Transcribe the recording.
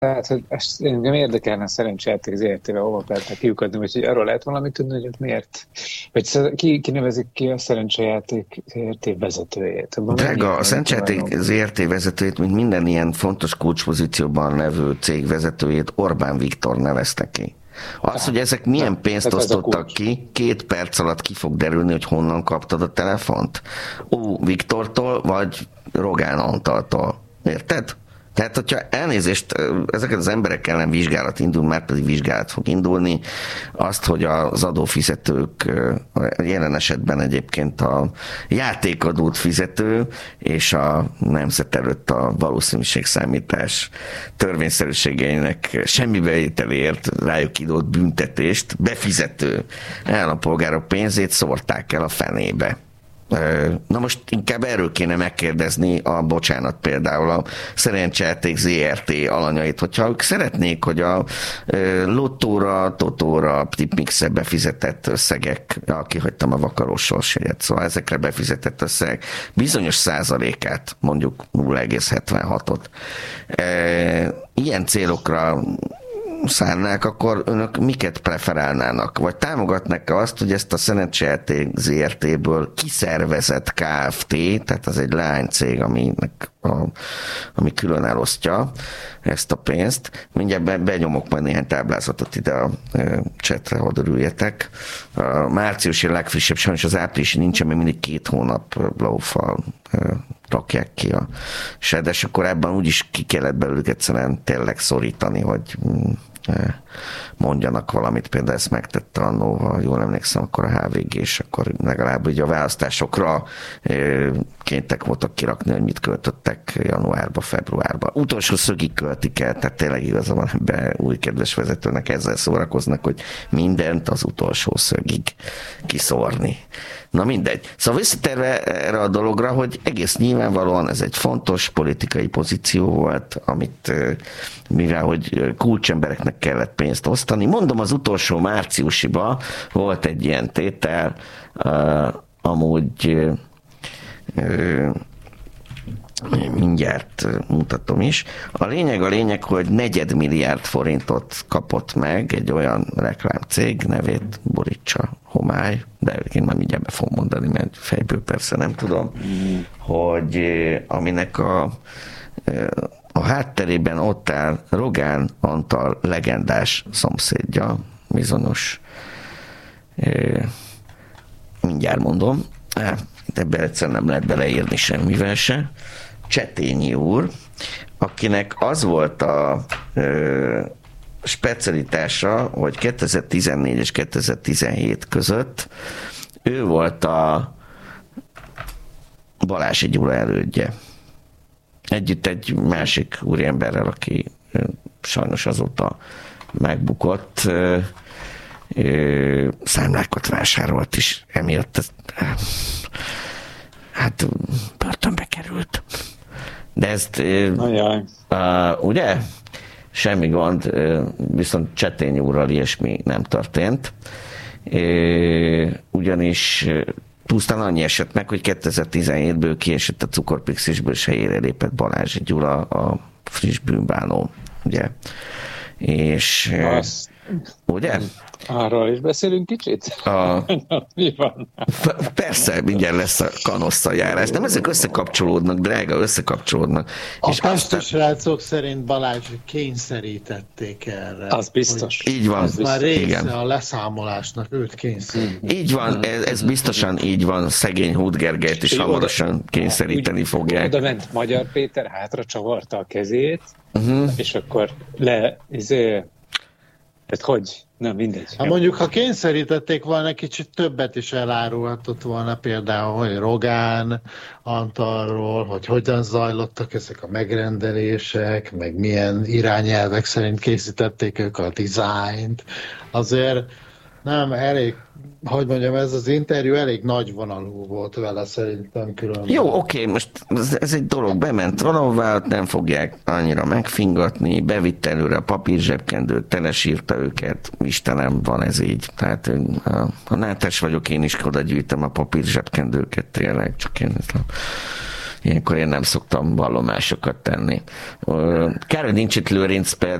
Tehát, hogy ezt engem érdekelne a szerencsejáték ZRT-vel hova akarták kiukadni, vagy hogy arról lehet valamit tudni, hogy ott miért? Vagy ki nevezik ki a szerencsejáték ZRT vezetőjét? Drága, a szerencsejáték ZRT vezetőjét, mint minden ilyen fontos kulcspozícióban levő cég vezetőjét Orbán Viktor nevezte ki. Az, hogy ezek milyen pénzt osztottak ki, 2 perc alatt ki fog derülni, hogy honnan kaptad a telefont. Viktortól, vagy Rogán Antaltól. Érted? Tehát, hogyha elnézést, ezeket az emberek ellen vizsgálat indul, már pedig vizsgálat fog indulni, azt, hogy az adófizetők, jelen esetben egyébként a játékadót fizető és a nemzet előtt a valószínűségszámítás törvényszerűségeinek semmibevételért rájuk idott büntetést befizető állampolgárok pénzét szórták el a fenébe. Na most inkább erről kéne megkérdezni bocsánat, például a szerencsejáték ZRT alanyait, hogyha ők szeretnék, hogy a lottóra, totóra, tipmixre befizetett összegek, kihagytam a vakarós sorsjegyet, szóval ezekre befizetett összegek bizonyos százalékát, mondjuk 0,76-ot ilyen célokra szállnák, akkor önök miket preferálnának? Vagy támogatnak-e azt, hogy ezt a szerencsejáték ZRT-ből kiszervezett Kft., tehát az egy leánycég, ami külön elosztja ezt a pénzt. Mindjárt benyomok majd néhány táblázatot ide a chatre, ha örüljetek. A márciusi legfrissebb, sajnos az áprilisi nincsen, mert mindig 2 hónap lófal rakják ki a sedes, akkor ebben úgyis ki kellett belőlük egyszerűen tényleg szorítani, hogy mondjanak valamit, például ezt megtette annó, ha jól emlékszem, akkor a HVG, és akkor legalább ugye a választásokra kénytek voltak kirakni, hogy mit költöttek januárba, februárba. Utolsó szögig költik el, tehát tényleg igaza van ebben új kedves vezetőnek, ezzel szórakoznak, hogy mindent az utolsó szögig kiszórni. Na mindegy. Szóval visszatérve erre a dologra, hogy egész nyilvánvalóan ez egy fontos politikai pozíció volt, amit mivel, hogy kulcsembereknek kellett pénzt osztani. Mondom, az utolsó márciusiban volt egy ilyen tétel, amúgy mindjárt mutatom is. A lényeg, hogy 4 milliárd forintot kapott meg egy olyan reklámcég, nevét borítsa homály, de én már mindjárt be fogom mondani, mert fejből persze nem tudom, hogy aminek a hátterében ott áll Rogán Antal legendás szomszédja, bizonyos, mindjárt mondom, ebben egyszerűen nem lehet beleírni semmivel se, Csetényi úr, akinek az volt a specialitása, hogy 2014 és 2017 között ő volt a Balázsi Gyula elődje. Együtt egy másik úriemberrel, aki sajnos azóta megbukott, számlákat vásárolt is, emiatt hát börtönbe került. De ezt ugye? Semmi gond, viszont Csetény úrral ilyesmi nem történt. Ugyanis pusztán annyi esett meg, hogy 2017-ből kiesett a Cukorpixisből, se helyére lépett Balázsi Gyula, a friss bűnbánó, ugye? És ugye? Arról is beszélünk kicsit? Mi van? Persze, mindjárt lesz a kanosszajárás. Nem, ezek összekapcsolódnak, drága, összekapcsolódnak. A pestes srácok szerint Balázs kényszerítették erre. Az biztos. Így van. Ez már része a leszámolásnak, őt kényszerítették. Így van, ez biztosan így van. Szegény Hút Gergelyt is hamarosan kényszeríteni fogják. Oda ment Magyar Péter, hátra csavarta a kezét, és akkor tehát hogy? Nem, mindegy. Hát mondjuk, ha kényszerítették volna, kicsit többet is elárulhatott volna, például, hogy Rogán Antalról, hogy hogyan zajlottak ezek a megrendelések, meg milyen irányelvek szerint készítették ők a dizájnt. Azért nem elég, hogy mondjam, ez az interjú elég nagyvonalú volt vele szerintem különben. Jó, oké, most ez egy dolog, bement valahová, nem fogják annyira megfingatni, bevitt előre a papírzsebkendőt, telesírta őket, Istenem, van ez így. Tehát ha nátes vagyok, én is oda gyűjtem a papírzsebkendőket, tényleg, csak én ilyenkor én nem szoktam vallomásokat tenni. Kár, hogy nincs itt Lőrinc